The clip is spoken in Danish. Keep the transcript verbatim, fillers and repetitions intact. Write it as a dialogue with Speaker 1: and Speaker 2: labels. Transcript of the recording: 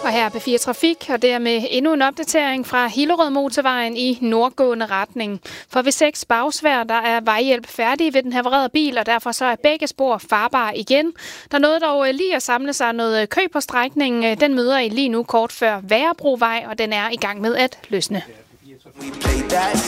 Speaker 1: Og her er B fire Trafik, og det er med endnu en opdatering fra Hillerød Motorvejen i nordgående retning. For ved seks Bagsværd, der er vejhjælp færdig ved den havererede bil, og derfor så er begge spor farbare igen. Der nåede dog lige at samle sig noget kø på strækningen. Den møder I lige nu kort før Værebrovej, og den er i gang med at løsne.